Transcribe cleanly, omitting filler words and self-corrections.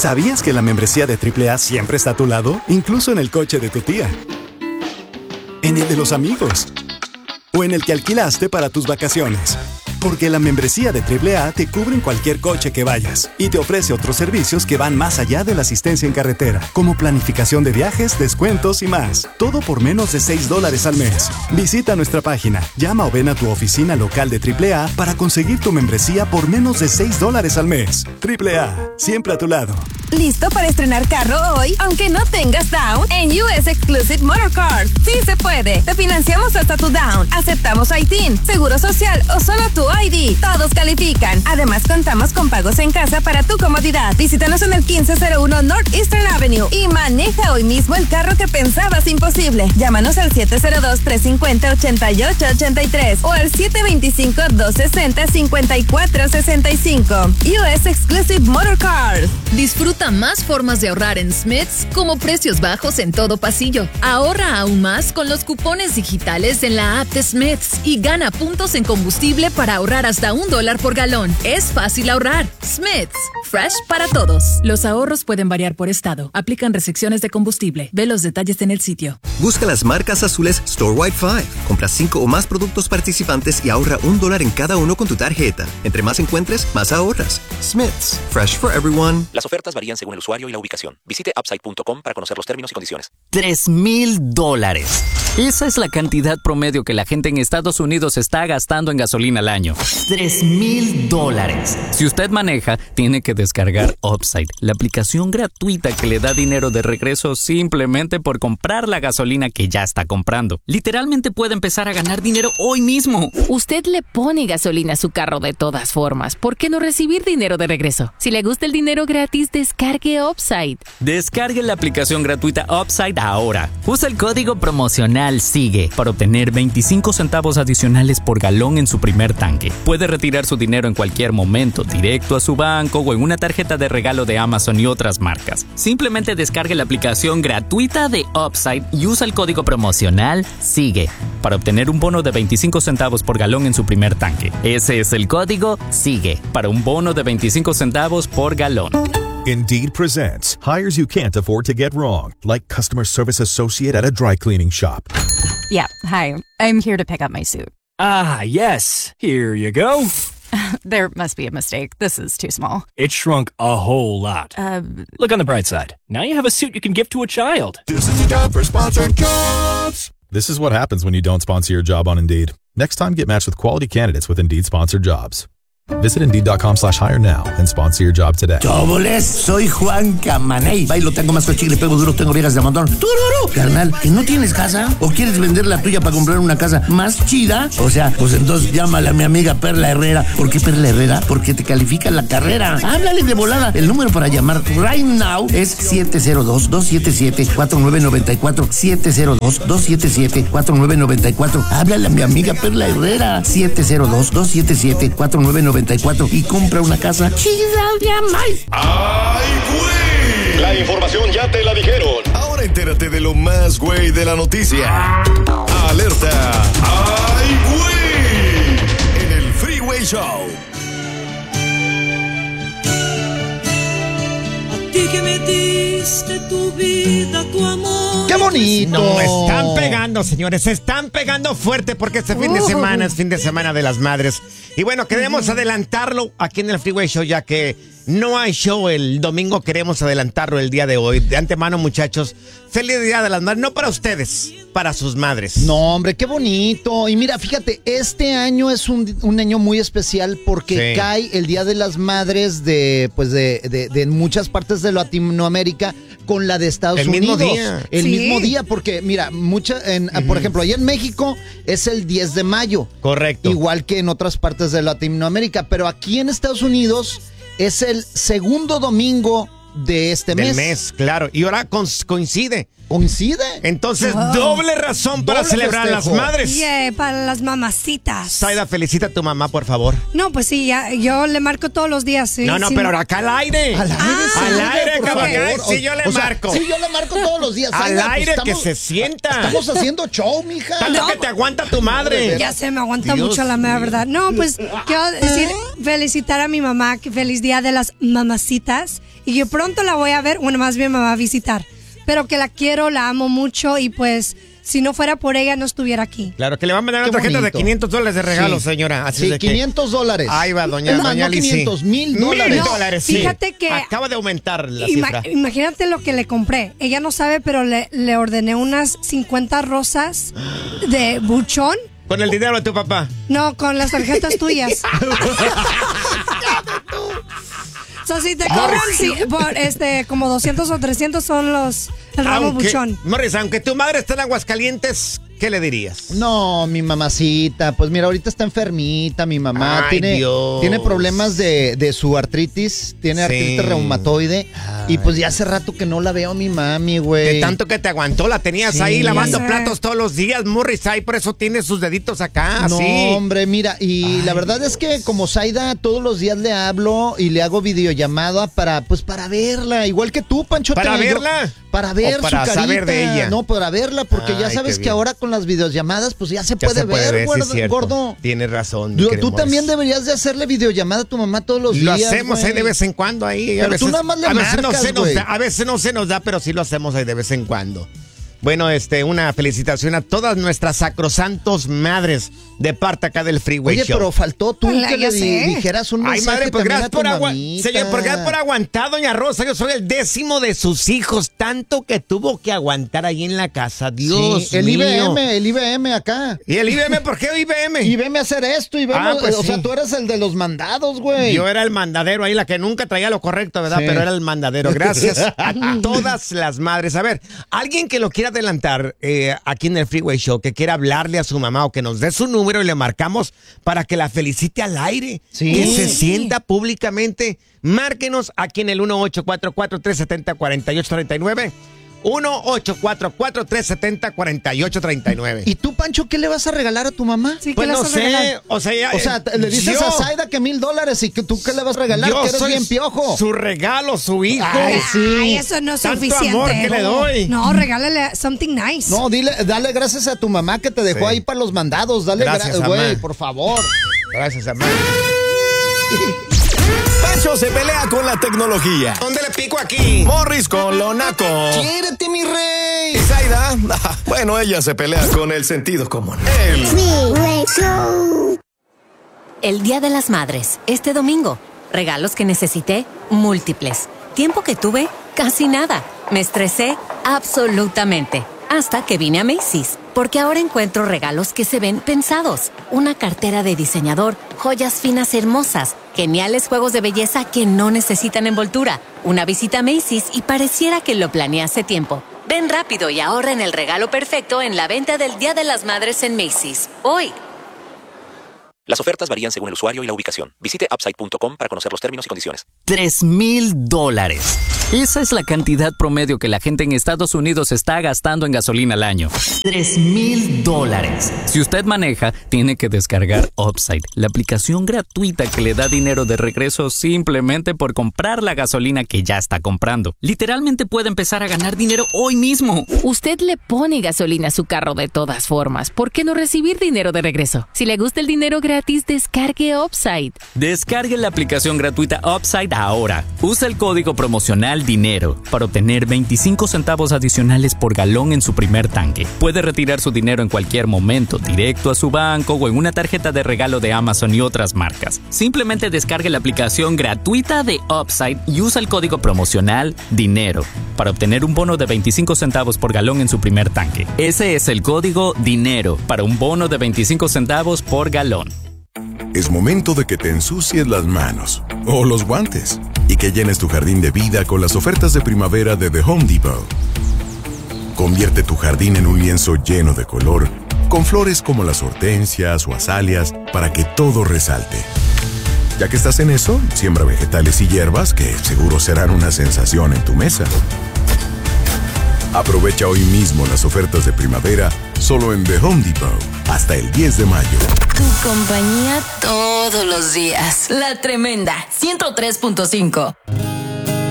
¿Sabías que la membresía de AAA siempre está a tu lado? Incluso en el coche de tu tía, en el de los amigos o en el que alquilaste para tus vacaciones. Porque la membresía de AAA te cubre en cualquier coche que vayas y te ofrece otros servicios que van más allá de la asistencia en carretera, como planificación de viajes, descuentos y más. Todo por menos de $6 al mes. Visita nuestra página, llama o ven a tu oficina local de AAA para conseguir tu membresía por menos de $6 al mes. AAA, siempre a tu lado. ¿Listo para estrenar carro hoy, aunque no tengas down? En US Exclusive Motorcars, sí se puede. Te financiamos hasta tu down. Aceptamos ITIN, seguro social o solo tu ID. Todos califican. Además, contamos con pagos en casa para tu comodidad. Visítanos en el 1501 Northeastern Avenue y maneja hoy mismo el carro que pensabas imposible. Llámanos al 702-350-8883 o al 725-260-5465. US Exclusive Motorcars. Disfruta más formas de ahorrar en Smith's, como precios bajos en todo pasillo. Ahorra aún más con los cupones digitales en la app de Smith's y gana puntos en combustible para ahorrar hasta $1 por galón. Es fácil ahorrar. Smith's, fresh para todos. Los ahorros pueden variar por estado. Aplican restricciones de combustible. Ve los detalles en el sitio. Busca las marcas azules Storewide 5. Compra 5 o más productos participantes y ahorra $1 en cada uno con tu tarjeta. Entre más encuentres, más ahorras. Smith's, fresh for everyone. Las ofertas varían según el usuario y la ubicación. Visite upside.com para conocer los términos y condiciones. $3,000. Esa es la cantidad promedio que la gente en Estados Unidos está gastando en gasolina al año. $3,000. Si usted maneja, tiene que descargar Upside, la aplicación gratuita que le da dinero de regreso simplemente por comprar la gasolina que ya está comprando. Literalmente puede empezar a ganar dinero hoy mismo. Usted le pone gasolina a su carro de todas formas. ¿Por qué no recibir dinero de regreso? Si le gusta el dinero gratis, descargue Upside. Descargue la aplicación gratuita Upside ahora. Usa el código promocional SIGUE para obtener 25 centavos adicionales por galón en su primer tanque. Puede retirar su dinero en cualquier momento, directo a su banco o en una tarjeta de regalo de Amazon y otras marcas. Simplemente descargue la aplicación gratuita de Upside y usa el código promocional SIGUE para obtener un bono de 25 centavos por galón en su primer tanque. Ese es el código SIGUE para un bono de 25 centavos por galón. Indeed presents hires you can't afford to get wrong, like customer service associate at a dry cleaning shop. Yeah, hi. I'm here to pick up my suit. Ah, yes. Here you go. There must be a mistake. This is too small. It shrunk a whole lot. Look on the bright side. Now you have a suit you can give to a child. This is the time for sponsored jobs. This is what happens when you don't sponsor your job on Indeed. Next time, get matched with quality candidates with Indeed sponsored jobs. Visit Indeed.com/hire now and sponsor your job today. ¡Choboles! Soy Juan Camaney. Bailo, tengo más coche, le pego duro, tengo viejas de montón. ¡Tururú! Carnal, ¿que no tienes casa? ¿O quieres vender la tuya para comprar una casa más chida? O sea, pues entonces llámale a mi amiga Perla Herrera. ¿Por qué Perla Herrera? Porque te califica la carrera. Háblale de volada. El número para llamar right now es 702-277-4994. 702-277-4994. Háblale a mi amiga Perla Herrera. 702-277-4994. Y compra una casa chida de amar. ¡Ay, güey! La información ya te la dijeron. Ahora entérate de lo más güey de la noticia. Alerta. ¡Ay, güey! En el Freeway Show. A ti que me diste tu vida, tu amor. ¡Qué bonito! No, están pegando, señores, se están pegando fuerte porque este fin de semana es fin de semana de las madres. Y bueno, queremos adelantarlo aquí en el Freeway Show, ya que no hay show el domingo, queremos adelantarlo el día de hoy. De antemano, muchachos, feliz Día de las Madres, no para ustedes, para sus madres. No, hombre, qué bonito. Y mira, fíjate, este año es un año muy especial porque cae el Día de las Madres de muchas partes de Latinoamérica con la de Estados Unidos. El mismo día, porque mira, por ejemplo, allá en México es el 10 de mayo. Correcto. Igual que en otras partes de Latinoamérica, pero aquí en Estados Unidos es el segundo domingo de este mes. Del mes, claro. Y ahora coincide. ¿Coincide? Entonces, doble razón para celebrar a las madres. Yeah, para las mamacitas. Saida, felicita a tu mamá, por favor. No, pues sí, yo le marco todos los días. ¿Sí? No, sí, pero acá al aire. Al aire, al aire, por cabrón. favor. Sí, yo le marco. Sí, yo le marco todos los días. Al Saida, aire, pues que se sienta. Estamos haciendo show, mija. Tanto que te aguanta tu madre. Ya se me aguanta mucho la mera verdad. No, pues quiero decir, felicitar a mi mamá, que feliz día de las mamacitas. Y yo pronto la voy a ver, bueno, más bien me va a visitar. Pero que la quiero, la amo mucho y pues si no fuera por ella no estuviera aquí. Claro, que le va a mandar una tarjeta de $500 de regalo, señora. Así sí, $500. Ahí va, doña Lizzy. $500, $1,000. Sí. Fíjate que acaba de aumentar la cifra. Imagínate lo que le compré. Ella no sabe, pero le ordené unas 50 rosas de buchón. ¿Con el dinero de tu papá? No, con las tarjetas tuyas. So, si te cobran por como 200 o 300 son el ramo buchón. Morris, aunque tu madre esté en Aguascalientes, ¿qué le dirías? No, mi mamacita, pues mira, ahorita está enfermita, mi mamá. Ay, tiene problemas de su artritis, tiene artritis reumatoide. Y pues ya hace rato que no la veo a mi mami, güey. De tanto que te aguantó, la tenías ahí lavando platos todos los días, Morris, ahí por eso tiene sus deditos acá, no, así. hombre, mira, y la verdad es que como Zaida todos los días le hablo y le hago videollamada para verla, igual que tú, Pancho. ¿Para verla? Para ver para su carita. Saber de ella. No, para verla, porque ya sabes que ahora con las videollamadas, pues ya se puede ver, gordo. Tienes razón. Tú también deberías de hacerle videollamada a tu mamá todos los días. Lo hacemos ahí de vez en cuando ahí. Pero tú nada más le marcas, a veces no se nos da, pero sí lo hacemos ahí de vez en cuando. Bueno, una felicitación a todas nuestras sacrosantos madres de parte acá del Freeway Show. Oye, pero faltó tú que le dijeras un mensaje. Ay, madre, pues gracias por mamita. por aguantar, doña Rosa. Yo soy el 10º de sus hijos, tanto que tuvo que aguantar ahí en la casa. Dios mío. El IBM acá. ¿Y el IBM? ¿Por qué IBM? IBM hacer esto, pues o sea, tú eras el de los mandados, güey. Yo era el mandadero ahí, la que nunca traía lo correcto, ¿verdad? Sí. Pero era el mandadero. Gracias a todas las madres. A ver, alguien que lo quiera adelantar aquí en el Freeway Show, que quiera hablarle a su mamá o que nos dé su número y le marcamos para que la felicite al aire, que se sienta públicamente, márquenos aquí en el 1-844-370-4839. 1-844-370-4839. ¿Y tú, Pancho, qué le vas a regalar a tu mamá? Sí, pues no sé, o sea, le dices a Zaida que $1,000 y que tú qué le vas a regalar, que eres bien piojo. Su regalo, su hijo. Ay, eso no es tanto suficiente. Amor que le doy. No, regálale something nice. No, dale gracias a tu mamá que te dejó ahí para los mandados. Dale gracias, güey, por favor. Gracias, mamá. Pancho se pelea con la tecnología. ¿Dónde le pico aquí? Morris con lo naco. ¡Quiérete, mi rey! Y Zaida, bueno, ella se pelea con el sentido común. El Día de las Madres, este domingo. Regalos que necesité, múltiples. Tiempo que tuve, casi nada. Me estresé, absolutamente. Hasta que vine a Macy's, porque ahora encuentro regalos que se ven pensados. Una cartera de diseñador, joyas finas hermosas, geniales juegos de belleza que no necesitan envoltura, una visita a Macy's y pareciera que lo planeé hace tiempo. Ven rápido y ahorra en el regalo perfecto en la venta del Día de las Madres en Macy's. Hoy. Las ofertas varían según el usuario y la ubicación. Visite upside.com para conocer los términos y condiciones. $3,000. Esa es la cantidad promedio que la gente en Estados Unidos está gastando en gasolina al año. $3,000. Si usted maneja, tiene que descargar Upside, la aplicación gratuita que le da dinero de regreso simplemente por comprar la gasolina que ya está comprando. Literalmente puede empezar a ganar dinero hoy mismo. Usted le pone gasolina a su carro de todas formas. ¿Por qué no recibir dinero de regreso? Si le gusta el dinero gratis, descargue Upside. Descargue la aplicación gratuita Upside ahora. Usa el código promocional DINERO para obtener 25 centavos adicionales por galón en su primer tanque. Puede retirar su dinero en cualquier momento, directo a su banco o en una tarjeta de regalo de Amazon y otras marcas. Simplemente descargue la aplicación gratuita de Upside y usa el código promocional DINERO para obtener un bono de 25 centavos por galón en su primer tanque. Ese es el código DINERO para un bono de 25 centavos por galón. Es momento de que te ensucies las manos o los guantes y que llenes tu jardín de vida con las ofertas de primavera de The Home Depot. Convierte tu jardín en un lienzo lleno de color, con flores como las hortensias o azaleas para que todo resalte. Ya que estás en eso, siembra vegetales y hierbas que seguro serán una sensación en tu mesa. Aprovecha hoy mismo las ofertas de primavera solo en The Home Depot hasta el 10 de mayo. Tu compañía todos los días. La Tremenda 103.5.